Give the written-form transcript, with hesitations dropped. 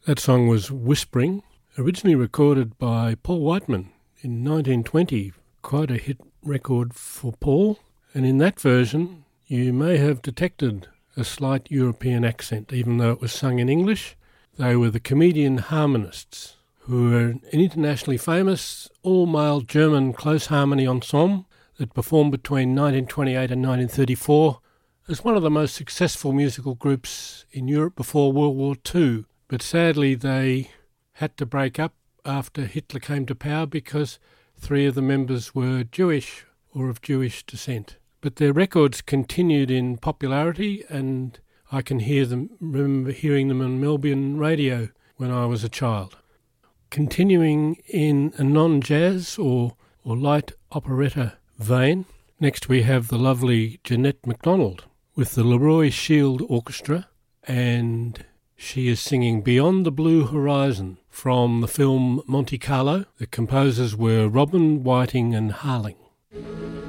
That song was Whispering, originally recorded by Paul Whiteman in 1920, quite a hit record for Paul. And in that version, you may have detected a slight European accent, even though it was sung in English. They were the Comedian Harmonists, who were an internationally famous all-male German close harmony ensemble that performed between 1928 and 1934 as one of the most successful musical groups in Europe before World War II. But sadly, they had to break up after Hitler came to power because 3 of the members were Jewish or of Jewish descent. But their records continued in popularity, and I can remember hearing them on Melbourne radio when I was a child. Continuing in a non-jazz or light operetta vein, next we have the lovely Jeanette MacDonald with the Leroy Shield Orchestra, and she is singing Beyond the Blue Horizon from the film Monte Carlo. The composers were Robin Whiting and Harling.